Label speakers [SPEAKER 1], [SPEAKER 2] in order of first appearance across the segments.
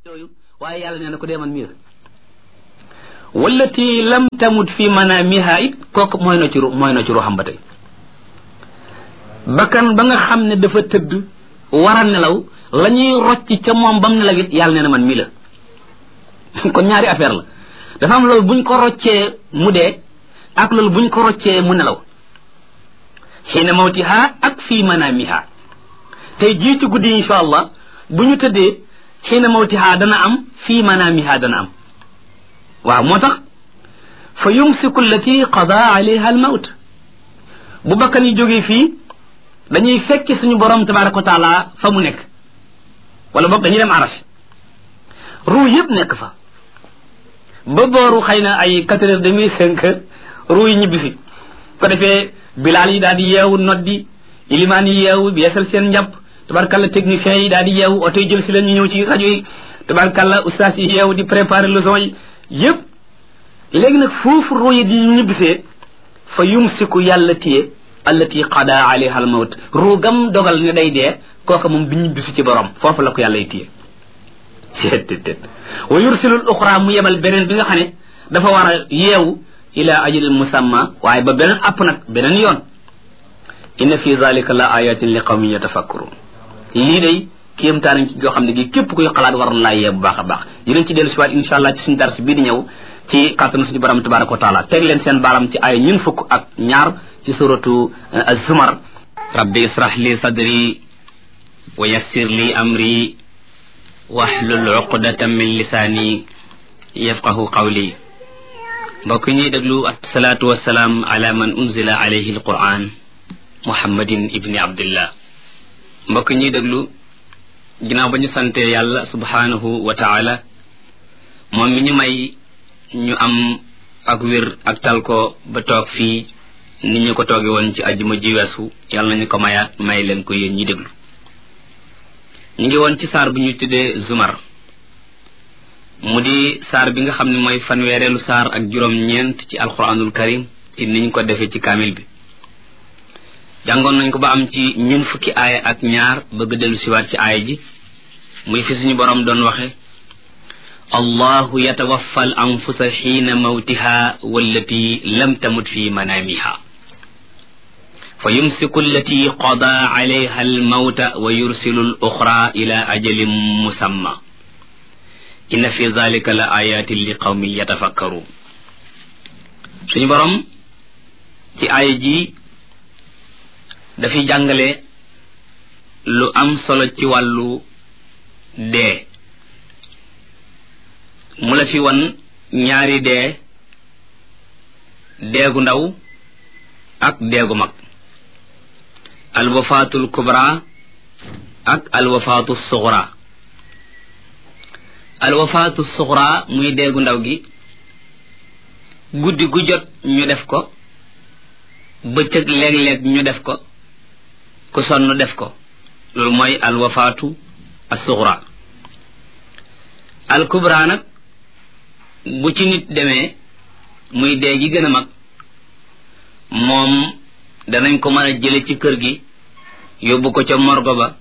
[SPEAKER 1] yooyu waaye yàlla nee na ko dee man mii la wallati lam tamut fi manamiha it kooku mooy na ci ruuxam ba tey bakkan ba nga xam ne dafa tëdd war a nelaw la ñuy rocc ca moom bam nelaw it yàlla nee na man mii la kon ñaari affaire la dafa am loolu buñ ko roccee mu dee ak loolu buñ ko roccee mu nelaw xiina mawtiha ak fii manamiha tey jii ci guddi insha allah bu ñu tëddee xiina mawtiha dana am fii manamiha dana am waaw moo tax fa yumsiku allati qada alayha al mawt bu bakkan yi jógee fii dañuy fekki suñu borom tabaraka wa taala fa mu nekk wala boog dañuy dem arash ruu yëpp nekk fa ba booru xëy na ay 4h30 5h ruu yi ñibbisi ko defee bilaal yi daal di yeewu noddi ilimaan yi yeewu yeesal seen njàpp tabarkalla techniciens yi daal di yeewu oto yi jël si leen ñu ñëw ci rajo yi tabarkalla ustaas yi yeewu di préparer leçon yi yëpp léegi nag foofu ruu yi di ñibbisee fa yumsiku yàlla téye allati qada alayha al mawt ruu gam dogal ne day dee kooka moom bi ñibbisi ci borom foofu la ko yàlla y téye tt wa yursilul uxra mu yebal beneen bi nga xam ne dafa war a yeewu ila ajalin musamma waaye ba beneen app nag beneen yoon inna fi zalika la ayatin li qawmin yatafakkurun lii day kéemtaan ci goo xam ne gi képp kuy xalaat war na laa yee bu baax a baax dinañ ci dellu si waat insha allah ci suñu dars bii di ñëw ci kàttanu suñu borom tabaraka wa taala teg leen seen baaram ci ay ñun fukk ak ñaar ci suratu az-zumar rabbi israh li sadri wa yassir li amri wahlul uqdatan min lisaani yafqahu qawli mbokk ñuy déglu asalaatu wassalaam ala man unzila alayhi alquran muhammadin ibni abdillah mbokk ñuy déglu ginnaaw ba ñu sante yàlla subhanahu wa taala moom mi ñu may ñu am ak wér ak tal ko ba toog fii ni ñu ko tooge woon ci ajjuma ji weesu yàlla nañu ko mayaat may leen ko yéen ñi déglu ñu ngi woon ci saar bu ñu tuddee zumar mu di saar bi nga xam ne mooy fanweereelu saar ak juróom-ñeent ci alquranul karim ci niñ ko defee ci kaamil bi jàngoon nañ ko ba am ci ñun fukki aaya ak ñaar bëgg dellu siwaat ci aaya ji muy fi suñu boroom doon waxe allahu yatawaffa al anfusa xiina mawtiha wallati lam tamut fi manamiha fa yumsiku allati qada alayha al mawta wa yursilu al uxra ila ajalin musamma inna fi zalika la ayatin li qawmin yatafakkarun suñu boroom ci aaya ji dafay jàngale lu am solo ci wàllu dee mu la fi wan ñaari deegu ndaw ak deegu mag alwafaatul kubra ak alwafaatu suxra alwafaatu suxra muy deegu ndaw gi guddi gu jot ñu def ko bëccëg léeg-léeg ñu def ko ku sonn def ko loolu mooy alwafaatu as-suxra al-kubra nag bu ci nit demee muy dee gi gën a mag moom danañ ko mën a jële ci kër gi yóbbu ko ca morgo ba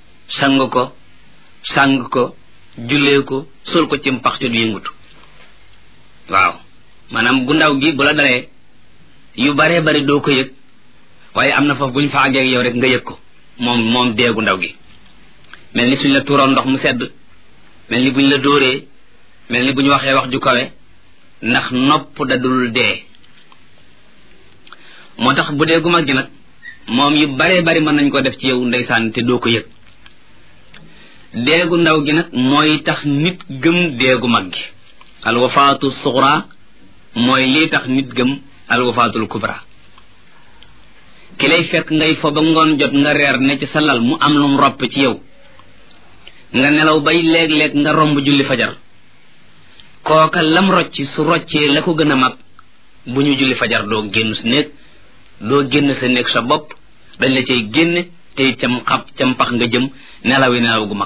[SPEAKER 1] sang ko jullee ko sol ko ci mpax te du yëngutu waaw maanaam gu ndaw gi bu la dalee yu baree bari doo ko yëg waaye am na foofu bu ñu fa àggee ak yow rek nga yëg ko moom deegu ndaw gi mel ni suñ la tuuroon ndox mu sedd mel ni buñ la dóoree mel ni bu ñu waxee wax ju kawe ndax nopp dadul dee moo tax bu deegu mag gi nag moom yu baree bari mën nañ ko def ci yow ndeysaan te doo ko yëg deegu ndaw gi nag mooy tax nit gëm deegu mag gi alwafaatu suxra mooy lii tax nit gëm alwafaatul kubra ki lay fekk ngay fo ba ngoon jot nga reer ne ci sa lal mu am lum ropp ci yow nga nelaw bay léeg-léeg nga romb julli fajar kooka lam rocci su roccee la ko gën a mag bu ñu julli fajar doo génn sa néeg sa bopp dañ la cay génne tey cam pax nga jëm nelaw gu mag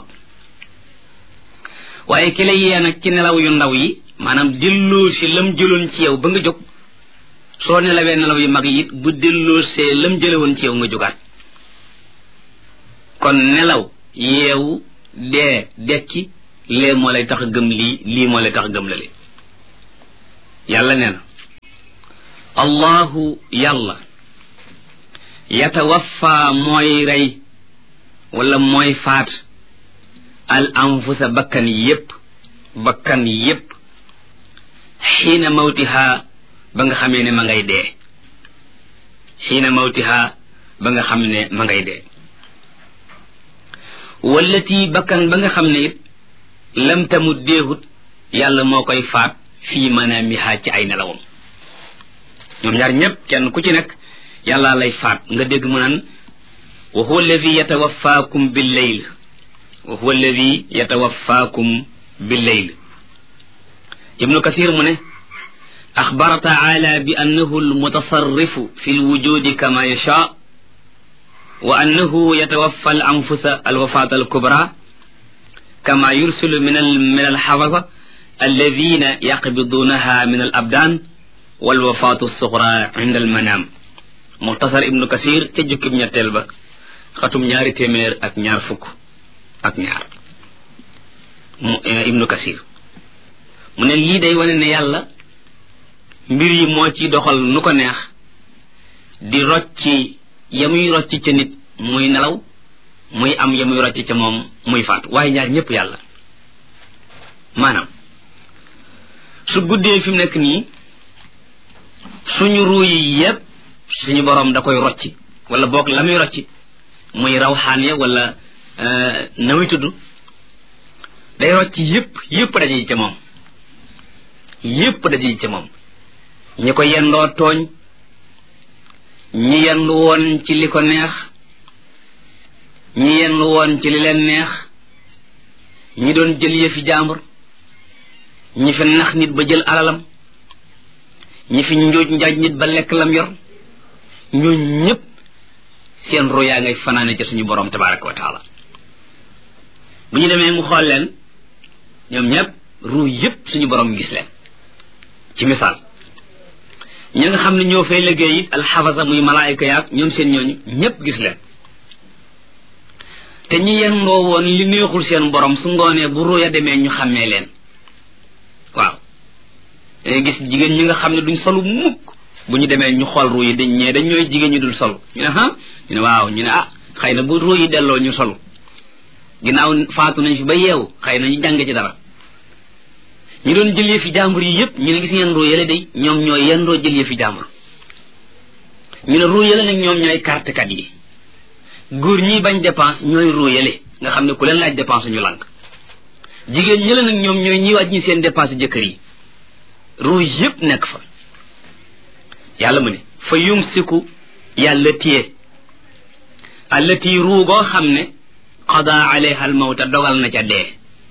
[SPEAKER 1] waaye ki lay yee nag ci nelaw yu ndaw yi maanaam delloo si lam jëloon ci yow ba nga jóg soo nelawee nelaw yu mag yi it bu delloo see lam jële woon ci yow nga jógaat kon nelaw yeewu dee dekki lee moo lay tax a gëm lii moo lay tax a gëm la li yàlla nee na allahu yàlla yatawaffa mooy rey wala mooy faat al anfusa bakkan yépp xiina mawtiha ba nga xamee ne ma ngay dee xiina mawtiha ba nga xam ne ma ngay dee wallati bakkan ba nga xam ne it lam tamut deehut yàlla moo koy faat fii manaamiha ci ay nelawam ñoom ñaar ñépp kenn ku ci nekk yàlla lay faat nga dégg mu naan wa huwa alladi yatawaffaakum billayl wa huwa alladi yatawaffaakum billayl ibnu kathir mu ne axbara taala bi annahu almutasarrifu fi lwujudi kama yasha wa annahu yatawaffa al anfusa alwafat alkubra kama yursilu min alxafasa alladina yaqbidunaha min alabdan walwafatu alsuxra inda almanam muxtasar ibnu kasir ca jukkib ñetteel ba xatum 222 ibnu kasir mu ne lii day wane ne yàlla mbir yi moo ci doxal nu ko neex di rocci yamuy rocci ca nit muy nelaw muy am yamuy rocci ca moom muy faatu waaye ñaar ñëpp yàlla maanaam su guddee fi mu nekk nii suñu ruu yi yépp suñu boroom da koy rocci wala boog la muy rocci muy rawxaan ya wala na muy tudd day rocci yépp daje ca moom yépp daje ca moom ñi ko yendoo tooñ ñi yendu woon ci li ko neex ñi yendu woon ci li leen neex ñi doon jël yëfi jaambur ñi fi nax nit ba jël alalam ñi fi njuuj njaaj nit ba lekk lam yor ñooñu ñëpp seen ru yaa ngay fanaane ca suñu borom tabaraka wa taala bu ñu demee mu xool leen ñoom ñëpp ru yëpp suñu borom gis leen ci misaal ñi nga xam ne ñoo fay liggéey it alxafasa muy malaayika yaag ñoom seen ñooñu ñëpp gis leen te ñi yendoo woon li neexul seen borom su ngoonee bu ruya demee ñu xàmmee leen waaw dangay gis jigéen ñi nga xam ne duñ solu mukk bu ñu demee ñu xool ruu yi dañ ñooy jigéen ñi dul solu ñu ne ñu ne waaw ñu ne xëy na bu ruu yi delloo ñu solu ginnaaw faatu nañ fi ba yeewu xëy na ñu jàng ci dara ñu doon jël yëfi jàmbur yi yëpp ñu ne gis ngeen ruu yële day ñoom ñooy yendoo jël yëfi jàmbur ñu ne ruu yële nag ñoom ñooy kartekat yi góor ñi bañ dépense ñooy ruu yële nga xam ne ku leen laaj dépense ñu lànk jigéen ñële nag ñoom ñooy ñi wàññi seen dépense jëkkër yi ruu yëpp nekk fa yàlla mu ne fa yumsiku yàlla téye allati ruu goo xam ne qada alayha almawta dogal na ca dee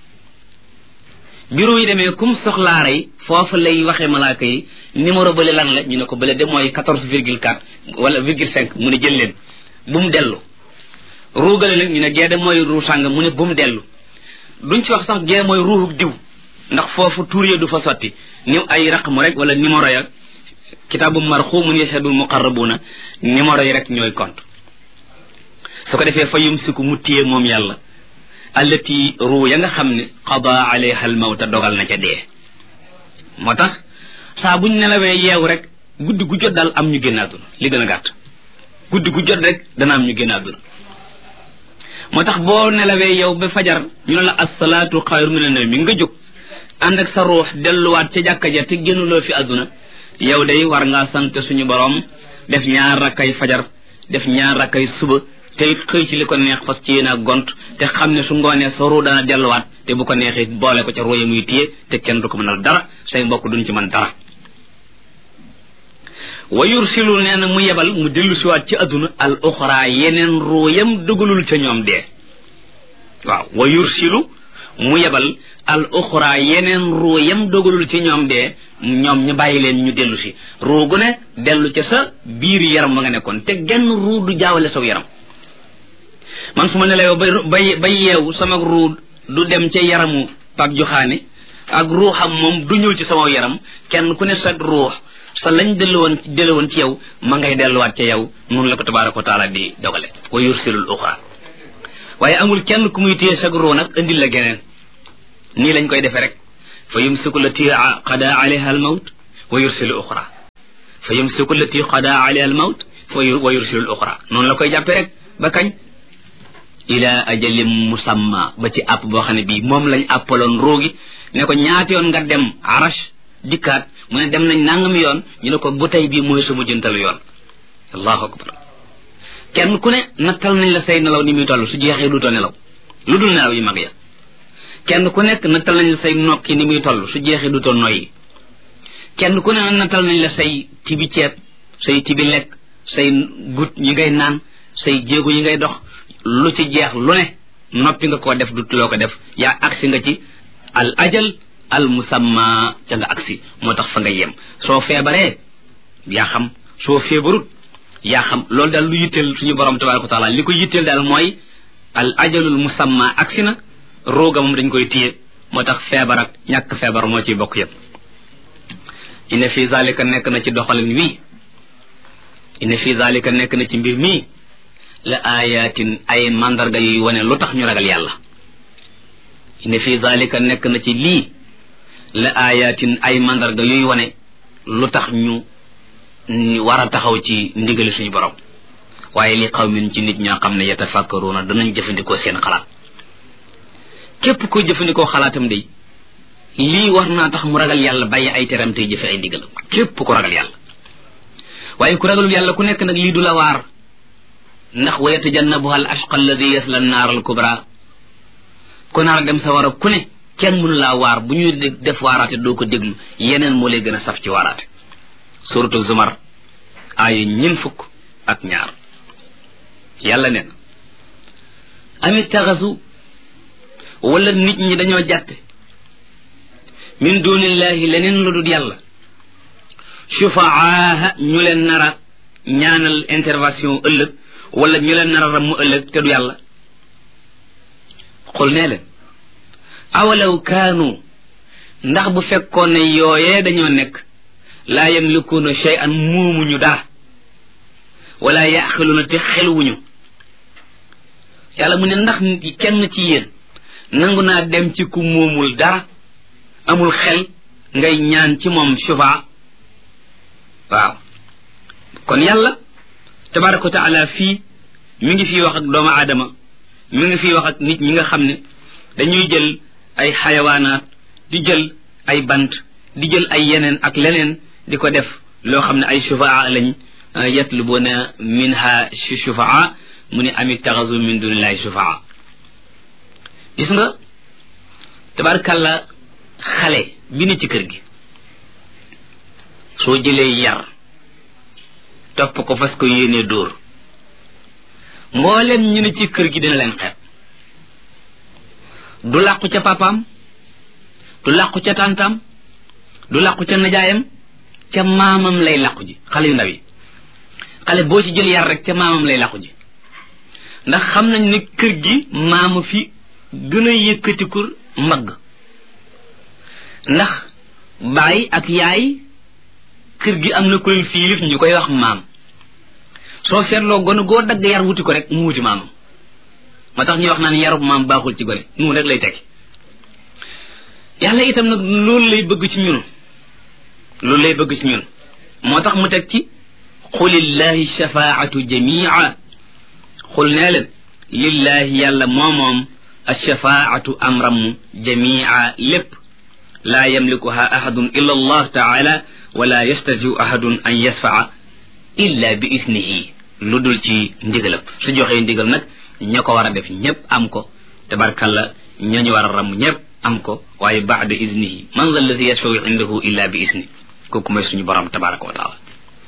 [SPEAKER 1] bi ruu yi demee kum soxlaa rey foofu lay waxee malaaka yi numéro bële lan la ñu ne ko bële de mooy 14,4 wala 0,5 mu ne jël leen bu mu dellu ruugale nag ñu ne gee de mooy ruu sàng mu ne bu mu dellu duñ ci wax sax gee mooy ruuxu diw ndax foofu tuur ya du fa sotti ni ay raqmu rek wala numéro ya kitaabu marxumun yashhadul muqarrabuna numéro yi rek ñooy compte su ko defee fa yumsiku mu téye moom yàlla allati ruu ya nga xam ne qada alayha almawta dogal na ca dee moo tax saa buñ nelawee yeewu rek guddi gu jot daal am ñu génn àdduna li gën a gàtt guddi gu jot rek dana am ñu génn àdduna moo tax boo nelawee yow ba fajar ñu ne la assalaatu xayru mina nawmi nga jóg ànd ak sa ruux delluwaat ca jàkka ja te génnuloo fi àdduna yow day war ngaa sant suñu borom def ñaar rakkay fajar def ñaar rakkay suba te it xëy ci li ko neex fas ci yéen a gont te xam ne su ngoonee sa ruu dana delluwaat te bu ko neexee boole ko ca ruu muy téye te kenn du ko mënal dara say mbokk duñ ci mën dara wa yursilu nee na mu yebal mu dellu siwaat ci àdduna al uxra yeneen ruu yam dugalul ca ñoom dee waaw wa yursilu mu yebal al uxra yeneen ruu yam dogalul ci ñoom dee ñoom ñu bàyyi leen ñu dellu si ruu gu ne dellu ca sa biir yaram ba nga nekkoon te genn ruu du jaawale saw yaram man su ma ne la yow ba yeewu sama ruu du dem ca yaramu Pape Joxaane ak ruuxam moom du ñëw ci sama yaram kenn ku ne sa ruux sa lañ delluwoon ci yow ma ngay delluwaat ca yow noonu la ko tabaaraka wa taala di dogale wa yursilul uxra waaye amul kenn ku muy téye sa ruu nag indil la geneen nii lañ koy defee rek fa yumsiku lati qada alayha al mawt wa yursilu uxra fa yumsiku lati qada alayha al mawt wa yursilu uxra noonu la koy jàppe rek ba kañ ila ajalim musamma ba ci àpp boo xam ne bii moom lañ àppaloon roogi ne ko ñaata yoon nga dem arash dikkaat mu ne dem nañ nangam yoon ñu ne ko bu tey bii mooy sama jëntalu yoon allahu akbar kenn ku ne nattal nañ la say nelaw ni muy toll su jeexee duutoo nelaw lu dul nelaw yi mag ya kenn ku nekk nattal nañ la say nokki ni muy toll su jeexee duutoo noyyi kenn ku ne nattal nañ la say tibi ceeb say tibi lekk say gut yi ngay naan say jéego yi ngay dox lu ci jeex lu ne noppi nga koo def du loo ko def yaa agsi nga ci al ajal al musamma ca nga agsi moo tax fa nga yem soo feebaree yaa xam soo feebarut yaa xam loolu daal lu yitteel suñu borom tabaraka wa taala li ko yitteel daal mooy al ajalul musamma agsi na rooga moom dañ koy téye moo tax feebar ak ñàkk feebar moo ciy bokk yëpp inna fi zalika nekk na ci doxalin wii inna fi zalika nekk na ci mbir mii la ayatin ay mandarga yuy wane lu tax ñu ragal yàlla inna fi zalika nekk na ci lii la ayatin ay mandarga yuy wane lu tax ñu war a taxaw ci ndigali suñu borom waaye li qawmin ci nit ñoo xam ne yatafakkaruna danañ jëfandikoo seen xalaat képp ko jëfandikoo xalaatam day lii war naa tax mu ragal yàlla bàyyi ay teram tey jëfe ay ndigalam képp ko ragal yàlla waaye ku ragalul yàlla ku nekk nag lii du la waar ndax wa yatajannabuha al ashqa alladi yasla annaar al kubra ku naar dem sa war a ku ne kenn mënu laa waar bu ñuy def waaraate doo ko déglu yeneen moo lay gën a saf ci waaraate suratu zumar aaya 22 yàlla neen amit taxasu wala nit ñi dañoo jàppe min dunillahi leneen lu dul yàlla shufaaha ñu leen nara ñaanal intervention ëllëg wala ñu leen nara ram mu ëllëg te du yàlla xul nee leen awalaw kaanu ndax bu fekkoon ne yooyee dañoo nekk laa yamlikuuna shay'an muumuñu dara wala yaaxiluuna te xeluwuñu yàlla mu ne ndax kenn ci yéen nangu naa dem ci ku moomul dara amul xel ngay ñaan ci moom shufaa waaw kon yàlla tabaraka wa taala fii mi ngi fii wax ak doomu aadama mi ngi fii wax ak nit ñi nga xam ne dañuy jël ay xayawaanaat di jël ay bant di jël ay yeneen ak leneen di ko def loo xam ne ay shufaa lañ yatlubuna minha shufaa mu ne amit taxasu min dunillahi shufaa gis nga tabarkalla xale bi ne ci kër gi soo jëlee yar topp ko fas ko yéenee dóor mboolem ñu ne ci kër gi dina leen xeeb du làqu ca papaam du làqu ca tàntaam du làqu ca najaayam ca maamam lay làqu ji xale yu ndaw yi xale boo ci jël yar rek ca maamam lay làqu ji ndax xam nañ ne kër gi maama fi gën a yëkkatiku mbagg ndax baay ak yaay kër gi am na koy fiilif ñu koy wax maam soo seetloo gone goo dagg yar wuti ko rek mu wuti maamam moo tax ñuy wax naan yarub maam baaxul ci gone noonu rek lay tekki yàlla itam nag loolu lay bëgg ci ñun loolu lay bëgg ci ñun moo tax mu teg ci xulillahi shafaatu jamia xul nee leen lillahi yàlla moomoom alshafaatu amram jamia lépp laa yamlikuha ahadun illa allah taala wala yastatiu ahadun an yasfaa illa bi isnihi lu dul ci ndigalam su joxee ndigal nag ña ko war a def ñépp am ko tabarkalla ñañu war a ram ñépp am ko waaye baada isnihi man la alladi yashfau indahu illa bi isni kooku mooy suñu borom tabaraka wa taala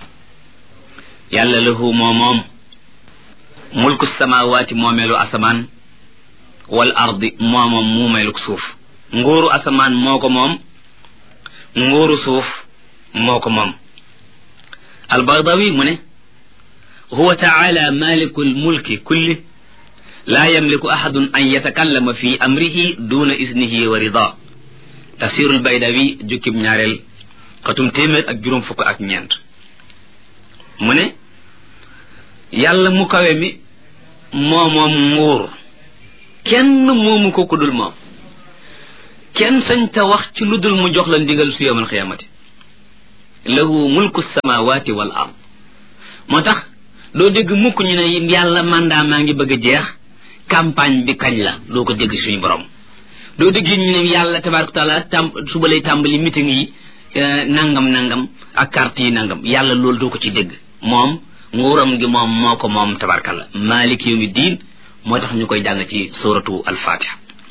[SPEAKER 1] yàlla lahu moomoom mulku samawaati moomeelu asamaan wal ardi moomoom muumeelu suuf nguuru asamaan moo ko moom nguuru suuf moo ko moom albagdawi mu ne huwa taala maliku lmulki kulli laa yamliku ahadun an yatakallama fi amrihi duna isnihi wa rida tafsiru lbaydawi jukkib ñaareel xatum téeméer ak juróom fukk ak ñeent mu ne yàlla mu kawe mi moo moom nguur kenn moomu ko ku dul moom kenn sañ ta wax ci lu dul mu jox la ndigal su yawmal xiyaamati lahu mulku samawati wal ard moo tax doo dégg mukk ñu ne yàlla mandat maa ngi bëgg a jeex campagne bi kañ la doo ko dégg suñu borom doo dégg ñu ne yàlla tabaraka taala suba lay tàmbali meeting yi nangam ak carte yi nangam yàlla loolu doo ko ci dégg moom nguuram gi moom moo ko moom tabarakalla malik yawmi diin moo tax ñu koy jàng ci suratu al-fatiha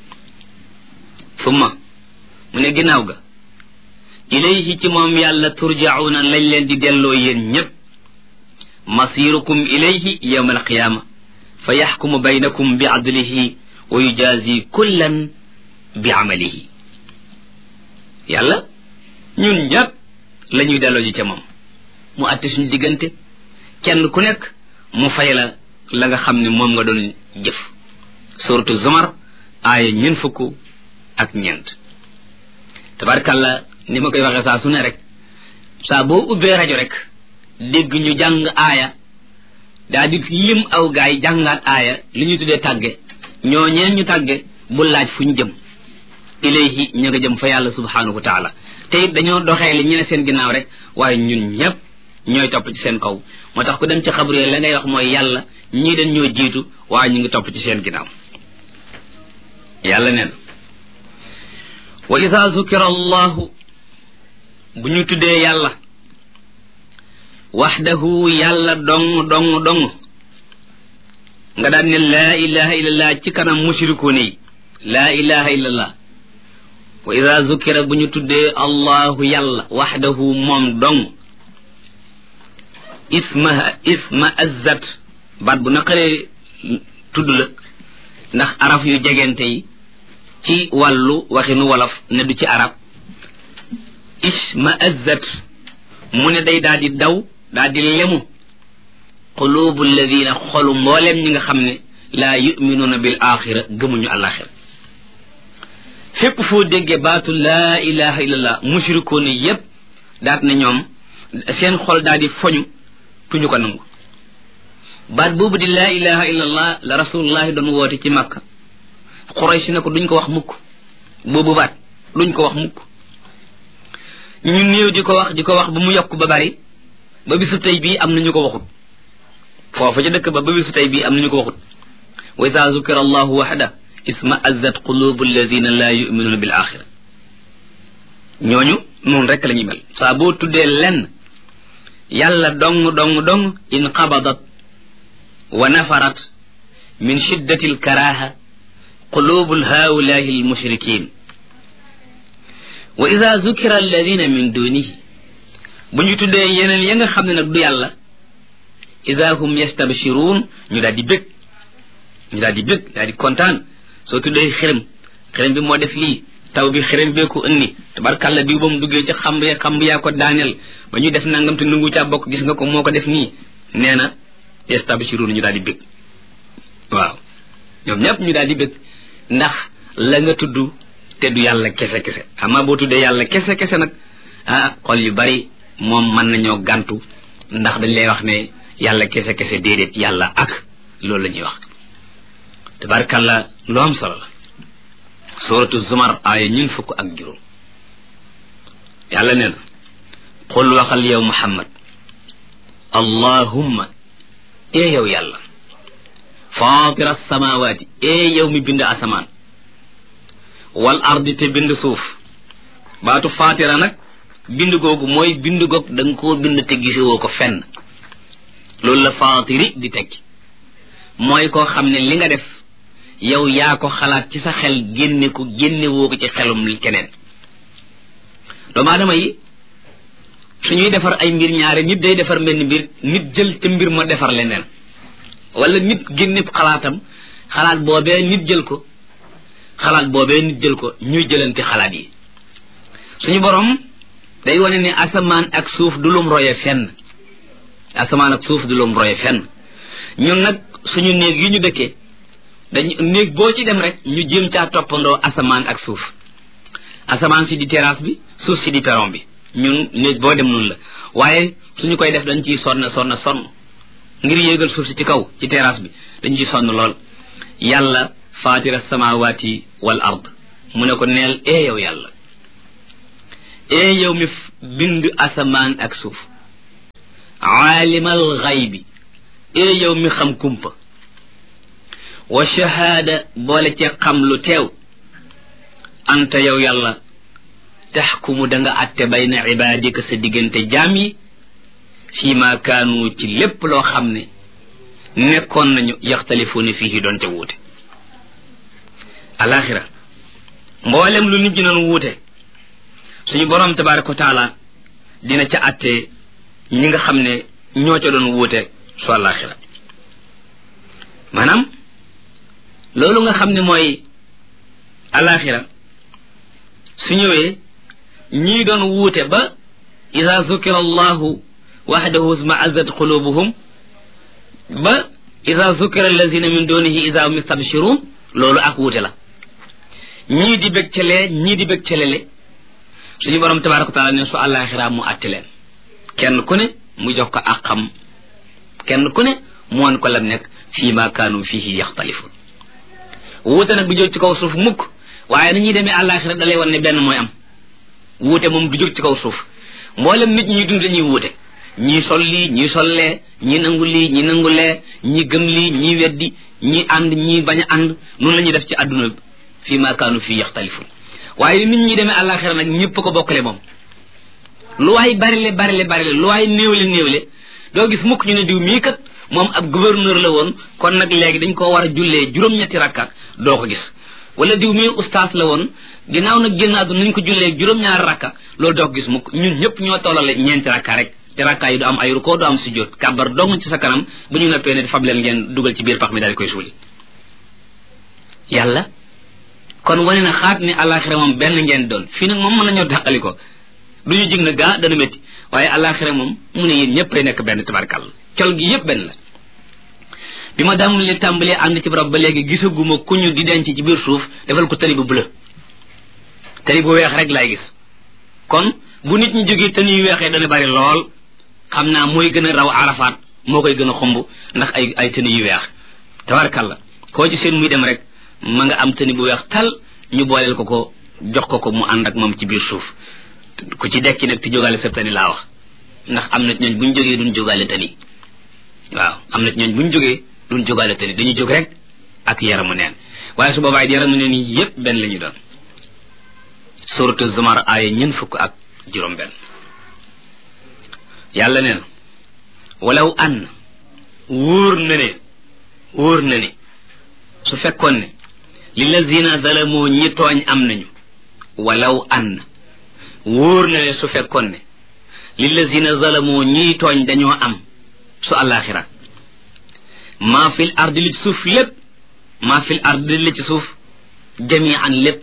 [SPEAKER 1] summa mu ne ginnaaw ga ilayhi ci moom yàlla turjauna lañ leen di delloo yéen ñépp masirukum ilayhi yawma alqiyama fa yaxkumu baynakum bi adlihi wa yujazi kullan bi amalihi yàlla ñun ñépp la ñuy delloo ji ca moom mu àtte suñu diggante kenn ku nekk mu fay la nga xam ne moom nga doon jëf suratu zumar aaya ñeent fukk ak ñeent tabarkalla ni ma koy waxee saa su ne rek saa boo ubbee rajo rek dégg ñu jàng aaya daa di lim aw gaay jàngaat aaya li ñu tuddee tàgge ñooñeen ñu tàgge bu laaj fu ñu jëm ilayhi ñu nga jëm fa yàlla subhanahu wa taala te it dañoo doxee li ñu ne seen ginnaaw rek waaye ñun ñëpp ñooy topp ci seen kaw moo tax ku dem ci xabru la ngay wax mooy yàlla ñii dañ ñoo jiitu waaye ñu ngi topp ci seen ginnaaw yàlla neen wa ida zukira allahu bu ñu tuddee yàlla waxdahu yàlla dong nga daan ne laa ilaha illallah ci kanam mushrikuun yi laa ilaha illallah wa ida zukira bu ñu allahu yàlla waxdahu moom dong isma azzat baat bu naqaree tudd la ndax araf yu jegente yi ci wàllu waxinu wolof ne du ci arab isma azzat mu ne day daal di daw daal di lemu qulubu alladina xolu mbooleem ñi nga xam ne laa yuminuuna bil axira gëmuñu alaxira fépp foo déggee baatu laa ilaha illallah mushrikoon yépp daat na ñoom seen xol daal di foñu tuñu ko nangu baat boobu di laa ilaha illallah la rasulullahi doon woote ci makka Quraysh ne ko duñ ko wax mukk boobu baat duñ ko wax mukk ñu néew di ko wax ba mu yokk ba bari ba bisu tey bii am nañu ko waxut foofu ca dëkk ba bisu tey bii am nañu ko waxut wa iza zukira allahu wahda isma azzat qulubu alladina la yuminuna bil axira ñooñu noonu rek la ñuy mel saa boo tuddee lenn yàlla dong in qabadat wa nafarat min shiddati alkaraha qulubu haulahi almushrikin wa ida zukira alladina min dunihi bu ñu tuddee yeneen ya nga xam ne nag du yàlla ida hum yastabshiruun ñu daal di bég daal di kontaan soo tuddee xërëm bi moo def lii taw bi xërëm bee ko indi tabarkàlla diw ba mu duggee ca xam yaa ko daaneel ba ñu def nangam te nungu caa bokk gis nga ko moo ko def nii nee na yastabshiruun ñu daal di bég waaw ñoom ñëpp ñu daal di bég ndax la nga tudd te du yàlla kese ama boo tuddee yàlla kese nag xol yu bari moom mën nañoo gàntu ndax dañ lay wax ne yàlla kese déedéet yàlla ak loolu la ñuy wax tabarkàlla lu am solo la suratu zumar aaya ñun fukk ak juróom yàlla nee na qul waxal yow muhammad allahumma ee yow yàlla faatira samaawaati ee yow mi bind asamaan wal ardi te bind suuf baatu faatira nag bind googu mooy bind goog da nga koo bind te gisewoo ko fenn loolu la faatiri di tekki mooy koo xam ne li nga def yow yaa ko xalaat ci sa xel génnewoo ko ci xelum keneen doomu aadama yi suñuy defar ay mbir ñaare nit day defar mbenn mbir nit jël ca mbir ma defar leneen wala nit génne xalaatam xalaat boobee nit jël ko ñuy jëlante xalaat yi suñu borom day wane ne asamaan ak suuf du lum roye fenn ñun nag suñu néeg yi ñu dëkkee néeg boo ci dem rek ñu jéem caa toppandoo asamaan ak suuf asamaan si di terrasse bi suuf si di perron bi ñun néeg boo dem noonu la waaye suñu koy def dañ ciy sonn ngir yéegal suuf si ci kaw ci terrasse bi dañ ciy sonn lool yàlla faatira samawati wal ard mu ne ko neel yow yàlla yow mi bind asamaan ak suuf aalimal xaybi yow mi xam kumpa wa shahaada boole ci xam lu teew anta yow yàlla taxkumu da nga atte bayna ibaadika sa diggante jaam yi fii ma kaanu ci lépp loo xam ne nekkoon nañu yaxtalifuuna fiihi doon te wuute alaxira mboolem lu nit ñi doon wuute suñu boroom tabaaraka wa taala dina ca atte ñi nga xam ne ñoo ca doon wuute su alaxira maanaam loolu nga xam ne mooy alaxira su ñëwee ñii doon wuute ba ida zukira allahu waxdahu isma'azzat qulubuhum ba ida zukira allazina min dunihi ida hum yastabshirun loolu ak wuute la ñii di bég calee ñii di bég calele suñu borom tabaraka wa taala ne su alaxira mu àtte leen kenn ku ne mu jox ko ak xam kenn ku ne mu won ko lam nekk fii ma kaanu fihi yaxtalifun wuute nag du jóg ci kaw suuf mukk waaye na ñuy demee alaxira da lay wan ne benn mooy am wuute moom du jóg ci kaw suuf mboolem nit ñi dund dañuy wuute ñii sol lii ñii sollee ñii nangu lii ñii nangu lee ñii gëm lii ñii weddi ñii ànd ñii bañ a ànd noonu la ñuy def ci àdduna bi fii ma kaanu fii yaxtalifun waaye nit ñi demee àllaaxira nag ñëpp ko bokkale moom lu waay barile lu waay néewle doo gis mukk ñu ne diw mii kat moom ab gouverneur la woon kon nag léegi dañ koo war a jullee juróom-ñetti rakka doo ko gis wala diw mii ustaas la woon ginnaaw nag génn àdduna nañ ko jullee juróom-ñaari rakka loolu doo ko gis mukk ñun ñëpp ñoo tollale ñeenti rakka rek te rakka yi du am ay rukkoo du am sujjóot kàbbar dong ci sa kanam bu ñu noppee ne fab leen ngeen dugal ci biir pax mi daal di koy suuli yàlla kon wane na xaat ni alaxira moom benn ngeen doon fii nag moom mën nañoo dàqali ko du ñu jig na gaa dana métti waaye alaxira moom mu ne yéen ñëpp ay nekk benn tabarkàlla col gi yëpp benn la bi ma daamul li tàmbalee ànd ci barab ba léegi gisaguma ku ñu di denc ci biir suuf defal ko tali bu bleu tali bu weex rek laay gis kon bu nit ñi jógee te ñuy weexee dana bari lool xam naa mooy gën a raw arafaat moo koy gën a xomb ndax ay tëni yu weex tabarkàlla koo ci seen muy dem rek ma nga am tëni bu weex tal ñu booleel ko jox ko mu ànd ak moom ci biir suuf ku ci dekki nag te jógaale sa tëni laa wax ndax am na ñooñ buñ jógee duñ jógaale tëni waaw am na ñooñ buñ jógee duñ jógaale tëni dañuy jóg rek ak yaramu neen waaye su boobaa yaramu neen yi yépp benn la ñu doon suratu Zumar aaya ñeent fukk ak juróom benn yàlla nee na walaw an wóor na ne su fekkoon ne lillazina zalamoo ñi tooñ am nañu walaw an wóor na ne su fekkoon ne lillazina zalamoo ñi tooñ dañoo am su àllaaxira maa fil ardi li ci suuf lépp maa fil ardi li ci suuf jamian lépp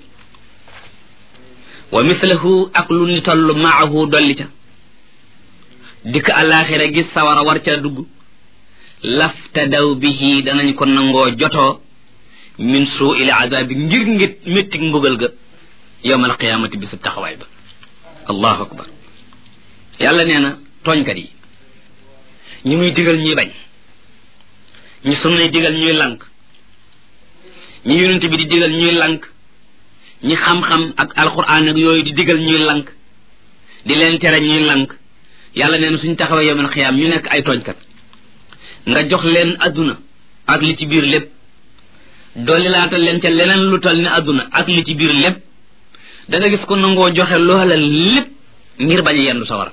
[SPEAKER 1] wa mislahu ak lu ni toll maahu dolli ca dikk àllaaxira gis sawara war ca dugg laftadaw bihi danañ ko nangoo jotoo min suu il azabi ngir méttig mbugal ga yowmal qiyaamati bisub taxawaay ba allahu akbar yàlla nee na tooñkat yi ñi muy digal ñuy bañ ñi sunnay digal ñuy lànk ñi yonent bi di digal ñuy lànk ñi xam-xam ak alquran ak yooyu di digal ñuy lànk di leen tere ñuy lànk yàlla nee na suñ taxawee yowmal qiyaam ñu nekk ay tooñkat nga jox leen adduna ak li ci biir lépp dolli laatal leen ca leneen lu tal ni adduna ak li ci biir lépp da nga gis ko nangoo joxe loola lépp ngir bañ a yendu sawara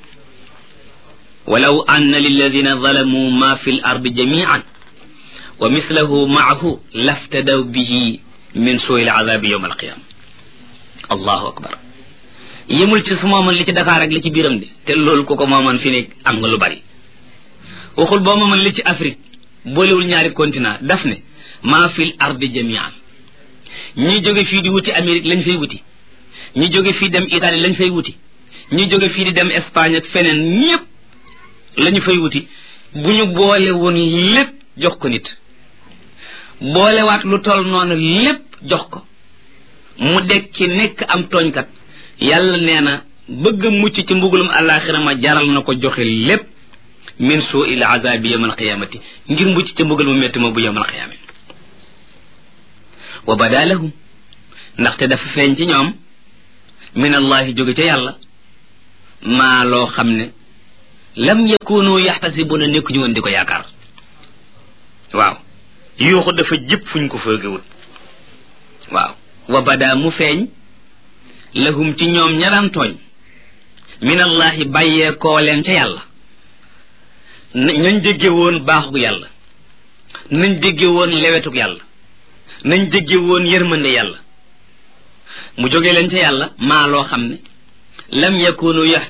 [SPEAKER 1] walaw anna lilladina zalamu ma fi l ardi jamian wa mislahu maahu laftadaw bihi min suuil azabi yowma alqiyama allahu akbar yemul ci su mooman li ci Dakar ak li ci biiram de te loolu ko mooman fi ne am nga lu bari waxul boo mooman li ci Afrique boolewul ñaari continent daf ne maa fil ardi jamian ñi jóge fii di wuti Amérique lañ fay wuti ñi jóge fii dem Italie lañ fay wuti ñi jóge fii di dem Espagne ak feneen ñépp lañu fay wuti bu ñu boole woon lépp jox ko nit boolewaat lu toll noonu lépp jox ko mu dekki nekk am tooñkat yàlla nee na bëgg mucc ci mbugulum àllaaxira ma jaral na ko joxe lépp min suu il azabi yawm alqiyamati ngir mucc ci mbugal mu metti ma bu yawm alqiyamati wa bada lahum ndaxte dafa feeñ ci ñoom min allahi jóge ca yàlla maa loo xam ne lam yakunu yaxtasibuna nekkuñu woon di ko yaakaar waaw yuuxu dafa jëpp fuñ ko foogewul waaw wa bada mu feeñ lahum ci ñoom ña daan tooñ min allahi bàyyee koo leen ca yàlla nañ dégge woon baaxug yàlla nañ dégge woon lewetug yàlla nañ dégge woon yërmande yàlla mu jóge leen ca yàlla maa loo xam ne lam yakunu